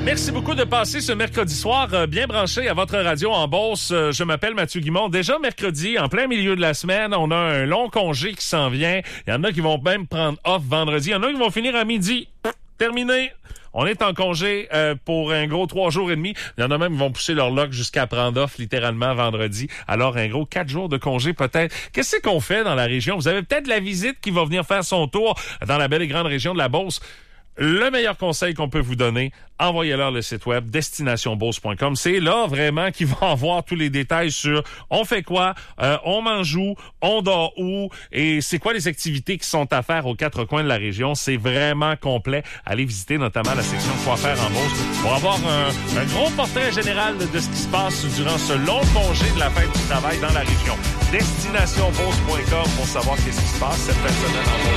Merci beaucoup de passer ce mercredi soir bien branché à votre radio en Beauce. Je m'appelle Mathieu Guimond. Déjà mercredi, en plein milieu de la semaine, on a un long congé qui s'en vient. Il y en a qui vont même prendre off vendredi. Il y en a qui vont finir à midi. Terminé. On est en congé pour un gros 3 jours et demi. Il y en a même qui vont pousser leur loc jusqu'à prendre off littéralement vendredi. Alors, un gros 4 jours de congé peut-être. Qu'est-ce qu'on fait dans la région? Vous avez peut-être la visite qui va venir faire son tour dans la belle et grande région de la Beauce. Le meilleur conseil qu'on peut vous donner, envoyez-leur le site web destinationbeauce.com. C'est là vraiment qu'ils vont avoir tous les détails sur on fait quoi, on mange où, on dort où et c'est quoi les activités qui sont à faire aux 4 coins de la région. C'est vraiment complet. Allez visiter notamment la section quoi faire en Beauce pour avoir un gros portrait général de ce qui se passe durant ce long congé de la fête du travail dans la région. Destinationbeauce.com pour savoir qu'est-ce qui se passe cette fin de semaine en Beauce.